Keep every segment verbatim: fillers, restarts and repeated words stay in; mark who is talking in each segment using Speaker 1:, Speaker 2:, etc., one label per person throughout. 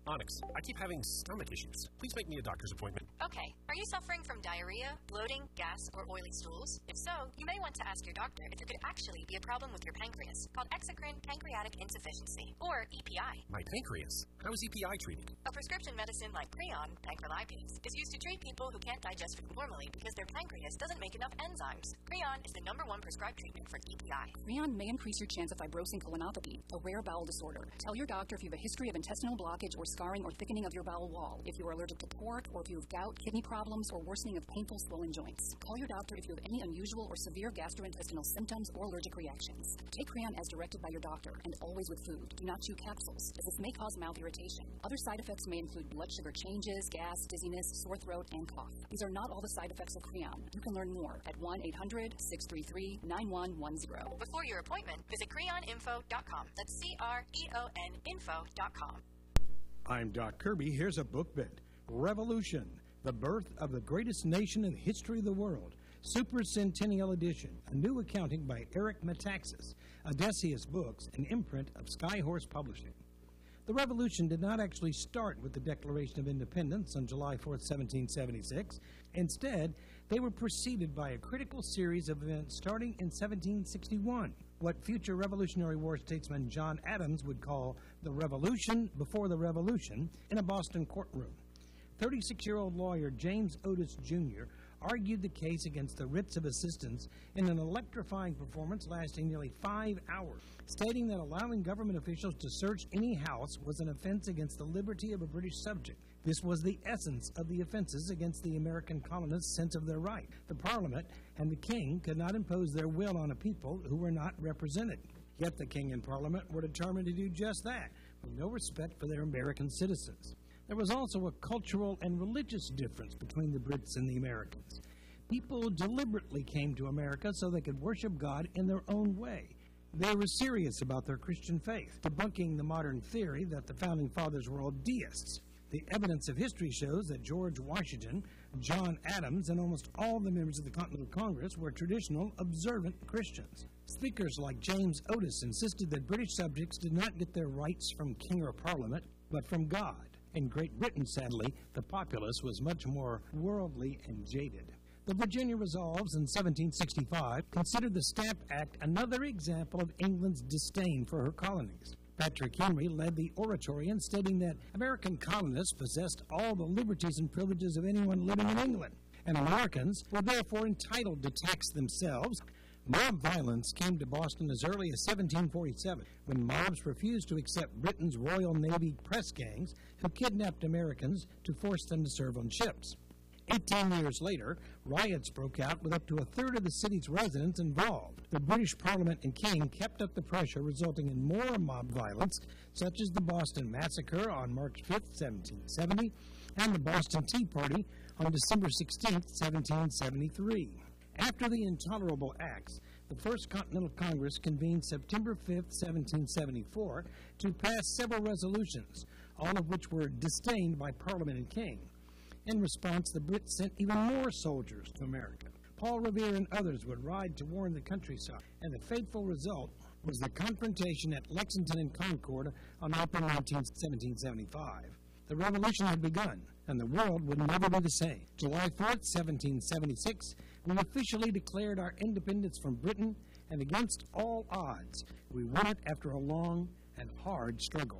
Speaker 1: Onyx, I keep having stomach issues. Please make me a doctor's appointment.
Speaker 2: Okay. Are you suffering from diarrhea, bloating, gas, or oily stools? If so, you may want to ask your doctor if it could actually be a problem with your pancreas, called exocrine pancreatic insufficiency, or E P I.
Speaker 1: My pancreas? How is E P I treated?
Speaker 2: A prescription medicine like Creon, pancrelipase, is used to treat people who can't digest food normally because their pancreas doesn't make enough enzymes. Creon is the number one prescribed treatment for E P I.
Speaker 3: Creon may increase your chance of fibrosing colonopathy, a rare bowel disorder. Tell your doctor if you have a history of intestinal blockage or scarring or thickening of your bowel wall, if you are allergic to pork, or if you have gout, kidney problems, or worsening of painful swollen joints. Call your doctor if you have any unusual or severe gastrointestinal symptoms or allergic reactions. Take Creon as directed by your doctor, and always with food. Do not chew capsules, as this may cause mouth irritation. Other side effects may include blood sugar changes, gas, dizziness, sore throat, and cough. These are not all the side effects of Creon. You can learn more at one eight hundred, six three three, nine one one zero.
Speaker 2: Before your appointment, visit creon info dot com. That's C R E O N info dot com.
Speaker 4: I'm Doc Kirby. Here's a book bit. Revolution, the birth of the greatest nation in the history of the world. Super Centennial Edition, a new accounting by Eric Metaxas, Odysseus Books, an imprint of Skyhorse Publishing. The revolution did not actually start with the Declaration of Independence on July fourth, seventeen seventy-six. Instead, they were preceded by a critical series of events starting in seventeen sixty-one, what future Revolutionary War statesman John Adams would call the revolution before the revolution in a Boston courtroom. thirty-six-year-old lawyer James Otis Junior argued the case against the writs of assistance in an electrifying performance lasting nearly five hours, stating that allowing government officials to search any house was an offense against the liberty of a British subject. This was the essence of the offenses against the American colonists' sense of their right. The Parliament and the King could not impose their will on a people who were not represented. Yet the King and Parliament were determined to do just that, with no respect for their American citizens. There was also a cultural and religious difference between the Brits and the Americans. People deliberately came to America so they could worship God in their own way. They were serious about their Christian faith, debunking the modern theory that the Founding Fathers were all deists. The evidence of history shows that George Washington, John Adams, and almost all the members of the Continental Congress were traditional, observant Christians. Speakers like James Otis insisted that British subjects did not get their rights from king or parliament, but from God. In Great Britain, sadly, the populace was much more worldly and jaded. The Virginia Resolves in seventeen sixty-five considered the Stamp Act another example of England's disdain for her colonies. Patrick Henry led the Oratorian, stating that American colonists possessed all the liberties and privileges of anyone living in England, and Americans were therefore entitled to tax themselves. Mob violence came to Boston as early as seventeen forty-seven, when mobs refused to accept Britain's Royal Navy press gangs who kidnapped Americans to force them to serve on ships. Eighteen years later, riots broke out with up to a third of the city's residents involved. The British Parliament and King kept up the pressure, resulting in more mob violence, such as the Boston Massacre on March fifth, seventeen seventy, and the Boston Tea Party on December sixteenth, seventeen seventy-three. After the Intolerable Acts, the First Continental Congress convened September fifth, seventeen seventy-four, to pass several resolutions, all of which were disdained by Parliament and King. In response, the Brits sent even more soldiers to America. Paul Revere and others would ride to warn the countryside, and the fateful result was the confrontation at Lexington and Concord on April nineteenth, seventeen seventy-five. The revolution had begun, and the world would never be the same. July fourth, seventeen seventy-six, we officially declared our independence from Britain, and against all odds, we won it after a long and hard struggle.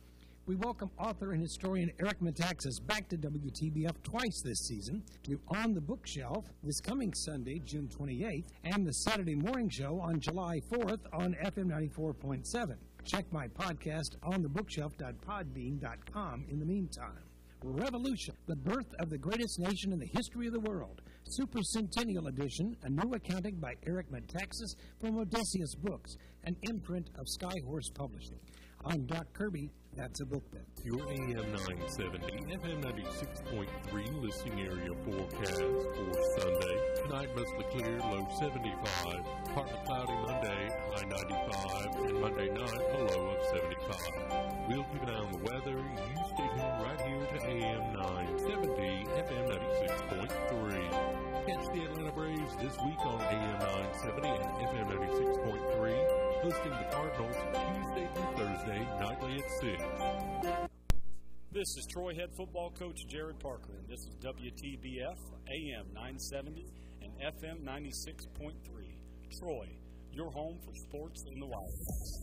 Speaker 4: We welcome author and historian Eric Metaxas back to W T B F twice this season, to On the Bookshelf this coming Sunday, June twenty-eighth, and the Saturday morning show on July fourth on F M ninety-four point seven. Check my podcast on the bookshelf dot podbean dot com in the meantime. Revolution, the birth of the greatest nation in the history of the world. Super Centennial Edition, a new accounting by Eric Metaxas from Odysseus Books, an imprint of Skyhorse Publishing. I'm Doc Kirby. That's a book bet.
Speaker 5: Your A M nine seventy, F M ninety-six point three listening area forecast for Sunday. Tonight mostly clear, low seventy-five. Partly cloudy Monday, high ninety-five. And Monday night, a low of seventy-five. We'll keep an eye on the weather. You stay tuned right here to A M nine seventy, F M ninety-six point three. Catch the Atlanta Braves this week on A M nine seventy and F M ninety-six point three. Hosting the Cardinals Tuesday through Thursday, nightly at six.
Speaker 6: This is Troy head football coach Jared Parker, and this is W T B F A M nine seventy and F M ninety-six point three. Troy, your home for sports in the Wildcats.